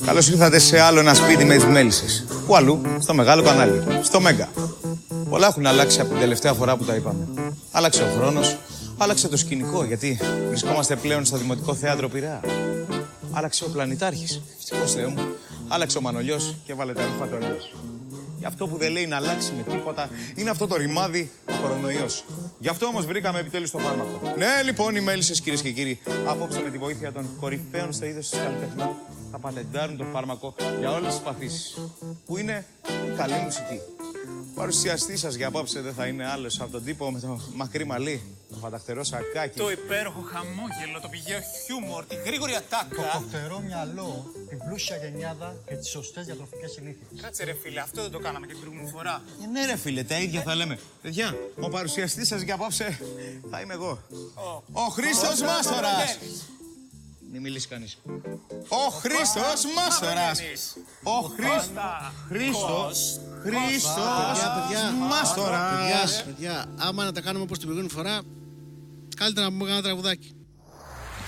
Καλώς ήρθατε σε άλλο ένα σπίτι με τις μέλισσες. Πού αλλού? Στο μεγάλο κανάλι. Στο Μέγκα. Πολλά έχουν αλλάξει από την τελευταία φορά που τα είπαμε. Άλλαξε ο χρόνος, άλλαξε το σκηνικό, γιατί βρισκόμαστε πλέον στο Δημοτικό Θέατρο Πειραιά. Άλλαξε ο πλανητάρχης. Ευτυχώς Θεέ μου. Άλλαξε ο Μανολιός και βάλε τα ρούχα του Ελλάς. Γι' αυτό που δεν λέει να αλλάξει με τίποτα είναι αυτό το ρημάδι, ο κορονοϊός. Γι' αυτό όμως βρήκαμε επιτέλους το φάρμακο. Ναι, λοιπόν, οι μέλισσες, κυρίες και κύριοι, απόψε με τη βοήθεια των κορυφαίων στο είδος της καλλιτεχνών θα πατεντάρουν το φάρμακο για όλες τις παθήσεις. Που είναι καλή μουσική. Ο παρουσιαστής σας για απόψε δεν θα είναι άλλος από τον τύπο με το μακρύ μαλλί, το φανταχτερό σακάκι. Το υπέροχο χαμόγελο, το πηγαίο χιούμορ, τη γρήγορη ατάκα. Το κοφτερό μυαλό, την πλούσια γενιάδα και τις σωστές διατροφικές συνήθειες. Κάτσε ρε φίλε, αυτό δεν το κάναμε και την προηγούμενη φορά. Ναι ρε φίλε, τα ίδια θα λέμε. Παιδιά, ο παρουσιαστής σας για απόψε θα είμαι εγώ. Ο Χρήστος Μάστορας. Μην μιλήσει κανείς. Ο Χρήστος Μάστορας. Ο Χρήστος Μάστορας. Παιδιά, άμα να τα κάνουμε όπως την προηγούμενη φορά, καλύτερα να πούμε ένα τραγουδάκι.